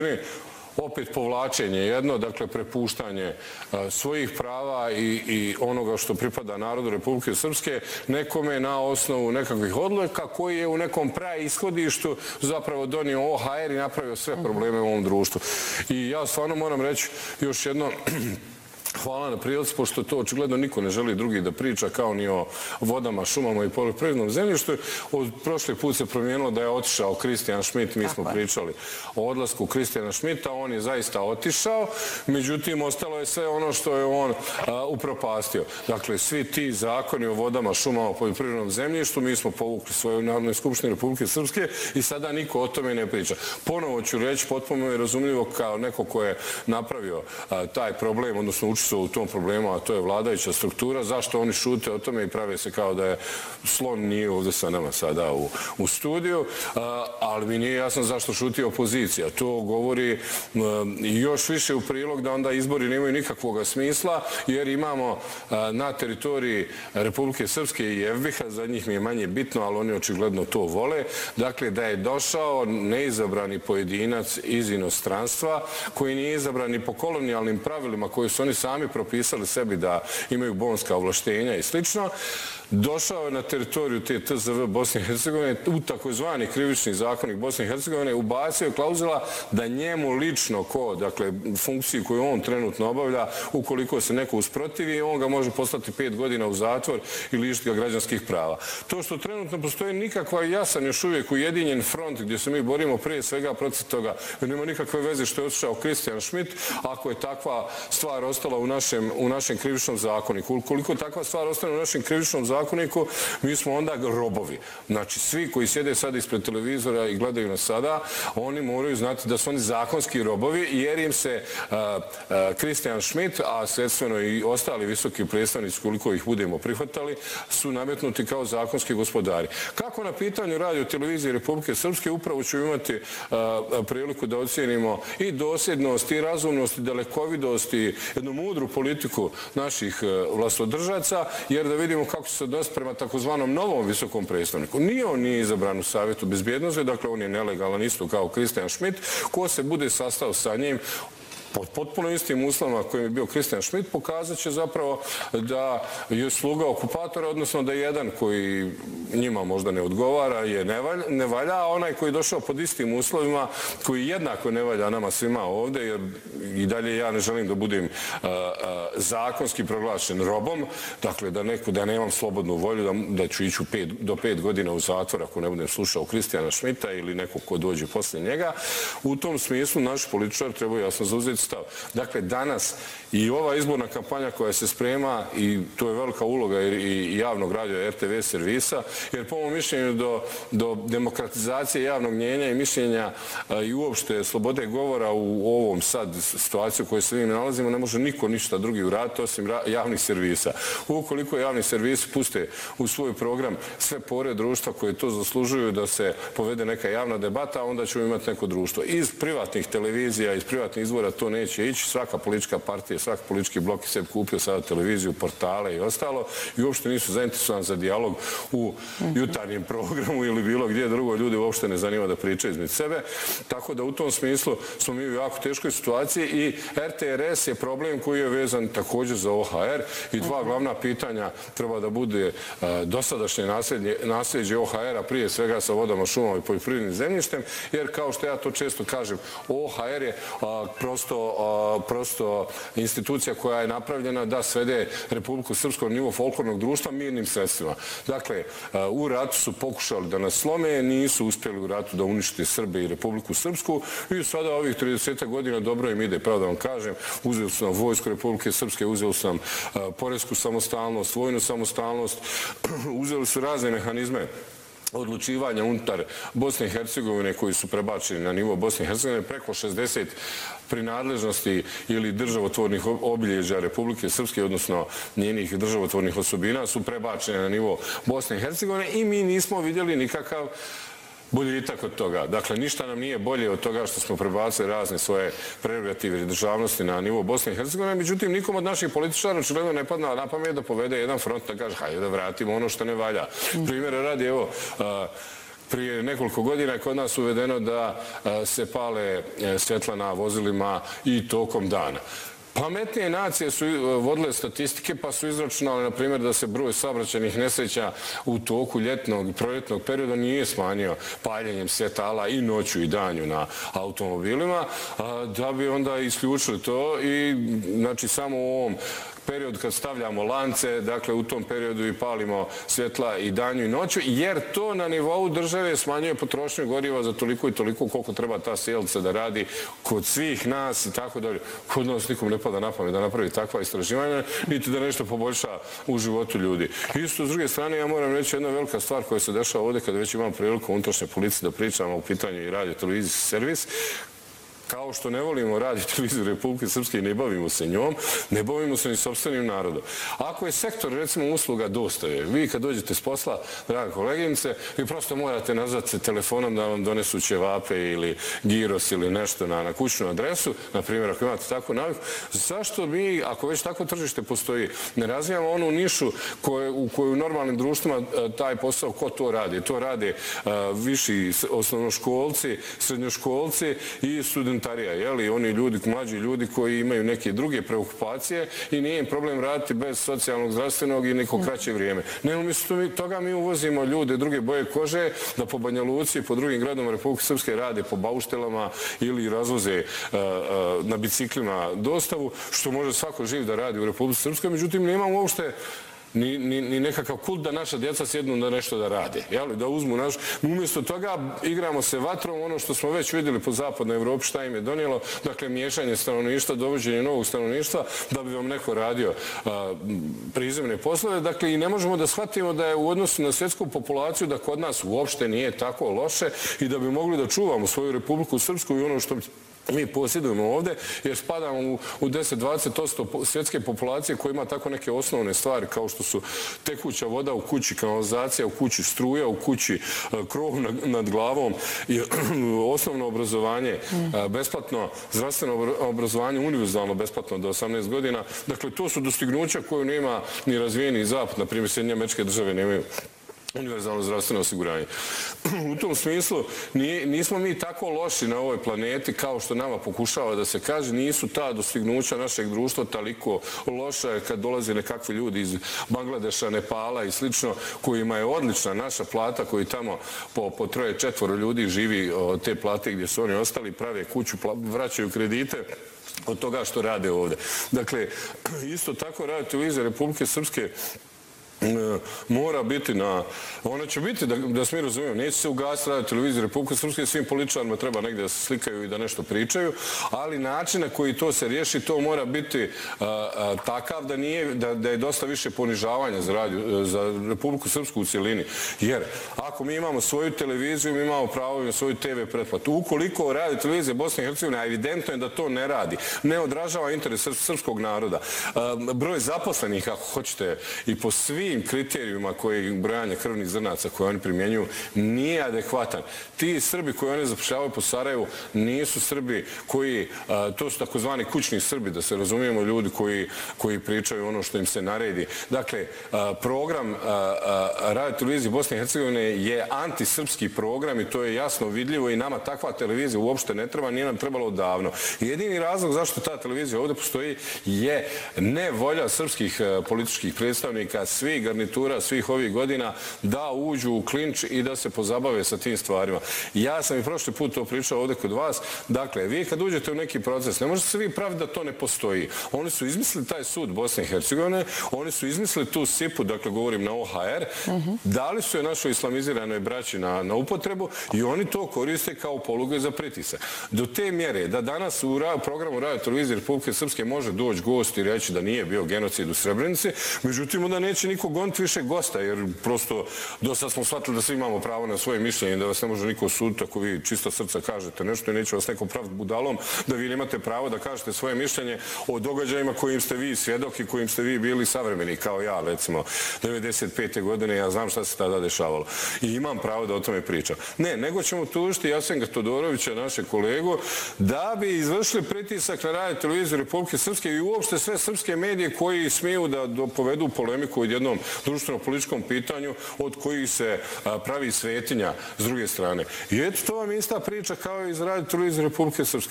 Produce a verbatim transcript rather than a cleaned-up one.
opet povlačenje jedno, dakle prepuštanje svojih prava i, i onoga što pripada narodu Republike Srpske nekome na osnovu nekakvih odluka koji je u nekom praishodištu zapravo donio O H R i napravio sve probleme u ovom društvu. I ja stvarno moram reći još jedno... Hvala na prilici, pošto to očigledno niko ne želi drugi da priča kao ni o vodama, šumama i poljoprivrednom zemljištu. Od prošli put se promijenilo da je otišao Kristijan Šmit, mi smo pričali o odlasku Kristijana Šmita, on je zaista otišao, međutim ostalo je sve ono što je on upropastio. Dakle, svi ti zakoni o vodama, šumama, poljoprivrednom zemljištu, mi smo povukli svoju Narodnoj skupštini Republike Srpske i sada niko o tome ne priča. Ponovo ću reći, potpuno je razumljivo kao neko ko je napravio taj problem, odnosno učinio u tom problemu, a to je vladajuća struktura. Zašto oni šute o tome i prave se kao da je slon nije ovdje sa nama sada u, u studiju, ali mi nije jasno zašto šuti opozicija. To govori još više u prilog da onda izbori nemaju nikakvog smisla, jer imamo na teritoriji Republike Srpske i F B I H-a, za njih mi je manje bitno, ali oni očigledno to vole, dakle da je došao neizabrani pojedinac iz inostranstva, koji nije izabrani po kolonijalnim pravilima koji su oni sami propisali sebi da imaju bonska ovlaštenja i slično, došao je na teritoriju te T Z V Bosne i Hercegovine u takozvani krivični zakonik Bosne i Hercegovine, ubacio je klauzula da njemu lično ko, dakle, funkciji koju on trenutno obavlja, ukoliko se neko usprotivi, on ga može poslati pet godina u zatvor i lišiti ga građanskih prava. To što trenutno postoji nikakva jasan još uvijek ujedinjen front gdje se mi borimo prije svega protiv toga, jer nema nikakve veze što je otišao Kristijan Šmit, ako je takva stvar ostala u našem, u našem krivičnom zakoniku. Ukoliko takva stvar ostane u našem krivičnom zakoniku, mi smo onda robovi. Znači, svi koji sjede sad ispred televizora i gledaju nas sada, oni moraju znati da su oni zakonski robovi, jer im se Kristijan Šmit, a sredstveno i ostali visoki predstavnici, koliko ih budemo prihvatali, su nametnuti kao zakonski gospodari. Kako na pitanju radio televizije Republike Srpske, upravo ću imati priliku da ocijenimo i dosljednost, i razumnost, i dalekovidost, i jednu mudru politiku naših vlastodržaca, jer da vidimo kako se odnosi prema takozvanom novom visokom predstavniku. Nije on nije izabran u Savjetu bezbjednosti, dakle on je nelegalan isto kao Kristijan Šmit, ko se bude sastao sa njim pod potpuno istim uslovima kojim je bio Kristijan Šmit, pokazat će zapravo da je sluga okupatora, odnosno da je jedan koji njima možda ne odgovara je ne valja, a onaj koji je došao pod istim uslovima, koji jednako ne valja nama svima ovdje, jer i dalje ja ne želim da budem zakonski proglašen robom, dakle da neko, da nemam slobodnu volju, da ću ići do pet godina u zatvor ako ne budem slušao Kristijana Šmita ili neko ko dođe poslije njega. U tom smislu naš političar treba jasno zauzeti stav. Dakle, danas i ova izborna kampanja koja se sprema, i to je velika uloga i javnog radija R T V servisa, jer po mom mišljenju do, do demokratizacije javnog mnjenja i mišljenja i uopšte slobode govora u ovom sad situaciju u kojoj se mi nalazimo, ne može niko ništa drugi uraditi osim javnih servisa. Ukoliko javni servisi puste u svoj program sve pore društva koje to zaslužuju da se povede neka javna debata, onda ćemo imati neko društvo. Iz privatnih televizija, iz privatnih izvora to neće ići. Svaka politička partija, svaki politički blok je sebi kupio sada televiziju, portale i ostalo i uopšte nisu zainteresovani za dijalog u jutarnjem programu ili bilo gdje drugo. Ljudi uopšte ne zanima da pričaju između sebe. Tako da u tom smislu smo mi u jako teškoj situaciji i R T R S je problem koji je vezan također za O H R i dva glavna pitanja treba da bude dosadašnje nasljeđe O H R-a prije svega sa vodama, šumama i poljoprivrednim zemljištem, jer kao što ja to često kažem, O H R je prosto prosto institucija koja je napravljena da svede Republiku Srpsku na nivo folklornog društva mirnim sredstvima. Dakle, u ratu su pokušali da nas slome, nisu uspjeli u ratu da uništite Srbe i Republiku Srpsku i sada ovih trideset godina dobro im ide, pravo da vam kažem, uzeli su nam vojsku Republike Srpske, uzeli su nam poresku samostalnost, vojnu samostalnost, uzeli su razne mehanizme odlučivanja unutar Bosne i Hercegovine koji su prebačeni na nivo Bosne i Hercegovine, preko šezdeset prinadležnosti ili državotvornih obilježja Republike Srpske, odnosno njenih državotvornih osobina, su prebačene na nivo Bosne i Hercegovine i mi nismo vidjeli nikakav boljitak od toga. Dakle, ništa nam nije bolje od toga što smo prebacili razne svoje prerogative i državnosti na nivo Bosne i Hercegovine. Međutim, nikom od naših političara očigledno ne padne na pamet da povede jedan front da kaže hajde da vratimo ono što ne valja. Primjera radi, evo, Prije nekoliko godina je kod nas uvedeno da se pale svjetla na vozilima i tokom dana. Pametnije nacije su vodile statistike pa su izračunale, na primjer, da se broj saobraćajnih nesreća u toku ljetnog i proljetnog perioda nije smanjio paljenjem svjetala i noću i danju na automobilima, da bi onda isključili to i znači samo u ovom period kad stavljamo lance, dakle u tom periodu i palimo svjetla i danju i noću, jer to na nivou države smanjuje potrošnju goriva za toliko i toliko koliko treba ta sjelca da radi kod svih nas i tako dalje. Kod nas nikom ne pada na pamet da napravi takva istraživanja, niti da nešto poboljša u životu ljudi. Isto, s druge strane, ja moram reći jedna velika stvar koja se dešava ovdje kada već imam priliku unutrašnje policije da pričamo u pitanju i radio televizijski servis. Kao što ne volimo raditi televiziju Republike Srpske i ne bavimo se njom, ne bavimo se ni sopstvenim narodom. Ako je sektor, recimo, usluga dostave, vi kad dođete s posla, draga koleginice, vi prosto morate nazvati se telefonom da vam donesu ćevape ili giros ili nešto na, na kućnu adresu, na primjer, ako imate takvu naviku, zašto mi, ako već tako tržište postoji, ne razvijamo onu nišu koje, u kojoj u normalnim društvima taj posao, ko to radi? To rade uh, viši osnovnoškolci, srednjoškolci i studenti. Jeli, oni ljudi, mlađi ljudi koji imaju neke druge preokupacije i nije im problem raditi bez socijalnog, zdravstvenog i neko kraće vrijeme. Ne, umjesto toga mi uvozimo ljude druge boje kože da po Banja Luci i po drugim gradovima Republike Srpske rade po bauštelama ili razvoze uh, uh, na biciklima dostavu, što može svako živ da radi u Republike Srpske. Međutim, nemamo uopšte Ni, ni, ni nekakav kult da naša djeca sjednu da nešto da rade. Jeli, da uzmu naš... Umjesto toga igramo se vatrom, ono što smo već vidjeli po zapadnoj Evropi, šta im je donijelo, dakle, miješanje stanovništva, dovođenje novog stanovništva, da bi vam neko radio a, prizemne poslove. Dakle, i ne možemo da shvatimo da je u odnosu na svjetsku populaciju da kod nas uopšte nije tako loše i da bi mogli da čuvamo svoju Republiku Srpsku i ono što mi posjedujemo ovdje, jer spadamo u, u deset do dvadeset posto svjetske populacije koja ima tako neke osnovne stvari kao što su tekuća voda u kući, kanalizacija u kući, struja u kući, krov nad glavom, i osnovno obrazovanje, besplatno zdravstveno obrazovanje, univerzalno besplatno do osamnaest godina. Dakle, to su dostignuća koju nema ni razvijeni zapad, na primjer Sjedinjene Američke Države nemaju univerzalno zdravstveno osiguranje. U tom smislu nismo mi tako loši na ovoj planeti kao što nama pokušava da se kaže. Nisu ta dostignuća našeg društva toliko loša kad dolaze nekakvi ljudi iz Bangladeša, Nepala i slično, kojima je odlična naša plata, koji tamo po, po troje, četvoro ljudi živi od te plate gdje su oni ostali, prave kuću, vraćaju kredite od toga što rade ovdje. Dakle, isto tako radi televizija Republike Srpske mora biti na... Ona će biti, da, da se mi razumijemo, neće se ugasiti radio televizije Republike Srpske, svim političarima treba negdje da se slikaju i da nešto pričaju, ali način na koji to se riješi, to mora biti a, a, takav da, nije, da, da je dosta više ponižavanja za, radio, za Republiku Srpsku u cijelini. Jer ako mi imamo svoju televiziju, mi imamo pravo na svoju te ve pretplatu. Ukoliko radio televizije Bosne i Hercegovine, evidentno je da to ne radi, ne odražava interes srpskog naroda. A, broj zaposlenih, ako hoćete, i po svi kriterijuma koji brojanje krvnih zrnaca koje oni primjenjuju nije adekvatan. Ti Srbi koji oni zapošljavaju po Sarajevu nisu Srbi koji, to su takozvani kućni Srbi, da se razumijemo, ljudi koji, koji pričaju ono što im se naredi. Dakle, program radio televizije Bosne i Hercegovine je antisrpski program i to je jasno vidljivo i nama takva televizija uopšte ne treba, nije nam trebalo odavno. Jedini razlog zašto ta televizija ovdje postoji je ne volja srpskih političkih predstavnika, svih garnitura, svih ovih godina da uđu u klinč i da se pozabave sa tim stvarima. Ja sam i prošli put to pričao ovdje kod vas. Dakle, vi kad uđete u neki proces, ne možete se vi praviti da to ne postoji. Oni su izmislili taj sud Bosne i Hercegovine, oni su izmislili tu sipu, dakle govorim na o ha er, uh-huh. dali su je našoj islamiziranoj braći na, na upotrebu i oni to koriste kao poluge za pritisak. Do te mjere da danas u programu radio televizije Republike Srpske može doći gost i reći da nije bio genocid u Srebrenici, međutim da neće niko goniti više gosta, jer prosto dosta smo shvatili da svi imamo pravo na svoje mišljenje, da vas ne može niko suditi ako vi čisto srca kažete nešto i neće vas neko praviti budalom, da vi nemate pravo da kažete svoje mišljenje o događajima kojim ste vi svjedok i kojim ste vi bili savremeni, kao ja, recimo, devedeset pete godine, ja znam šta se tada dešavalo. I imam pravo da o tome pričam. Ne, nego ćemo tužiti Jasenka Todorovića, naše kolegu, da bi izvršili pritisak na radio televiziju Republike Srpske i uopšte sve srpske medije koji smiju da povedu polemiku u jednom društveno-političkom pitanju od kojih se pravi svetinja s druge strane. I eto, to vam je ista priča kao iz Radio televizije Republike Srpske.